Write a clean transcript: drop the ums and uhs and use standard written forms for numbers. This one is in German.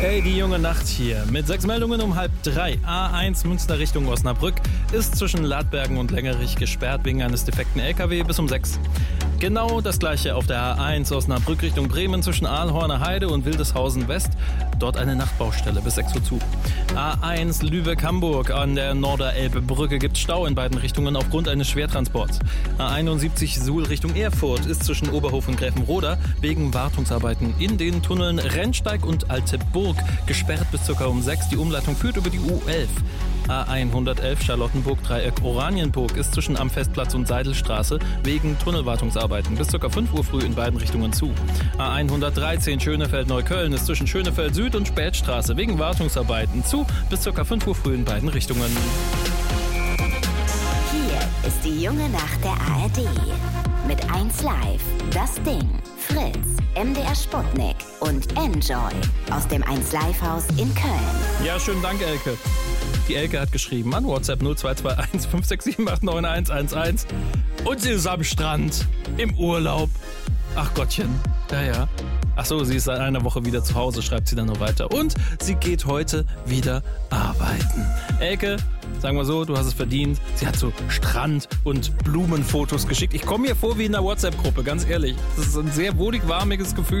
Hey, die junge Nacht hier. Mit 6 Meldungen um 2:30. A1 Münster Richtung Osnabrück ist zwischen Ladbergen und Längerich gesperrt wegen eines defekten LKW bis um 6. Genau das gleiche auf der A1 Osnabrück Richtung Bremen zwischen Aalhorner Heide und Wildeshausen West. Dort eine Nachtbaustelle bis 6 Uhr zu. A1 Lübeck-Hamburg an der Norderelbe-Brücke gibt Stau in beiden Richtungen aufgrund eines Schwertransports. A71 Suhl Richtung Erfurt ist zwischen Oberhof und Gräfenroda wegen Wartungsarbeiten in den Tunneln Rennsteig und Alte Burg gesperrt bis ca. um 6. Die Umleitung führt über die U11. A111 Charlottenburg-Dreieck Oranienburg ist zwischen am Festplatz und Seidelstraße wegen Tunnelwartungsarbeiten bis ca. 5 Uhr früh in beiden Richtungen zu. A113 Schönefeld-Neukölln ist zwischen Schönefeld Süd und Spätstraße wegen Wartungsarbeiten zu bis ca. 5 Uhr früh in beiden Richtungen. Hier ist die junge Nacht der ARD. Mit 1 Live, Das Ding, Fritz, MDR Sputnik und Enjoy aus dem 1 Live Haus in Köln. Ja, schönen Dank, Elke. Die Elke hat geschrieben an WhatsApp 0221 567 89111 und sie ist am Strand, im Urlaub. Ach Gottchen, ja. Ach so, sie ist seit einer Woche wieder zu Hause, schreibt sie dann nur weiter. Und sie geht heute wieder arbeiten. Elke, sagen wir so, du hast es verdient. Sie hat so Strand- und Blumenfotos geschickt. Ich komme mir vor wie in einer WhatsApp-Gruppe, ganz ehrlich. Das ist ein sehr wohlig, warmiges Gefühl.